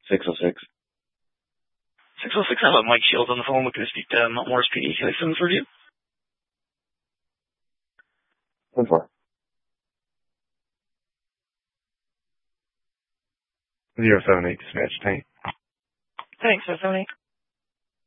606. 606, I have Mike Shields on the phone. Looking to speak to Mount Morris PD. Can I send this for you? 10-4. 078 dispatch tank. Thanks, 078.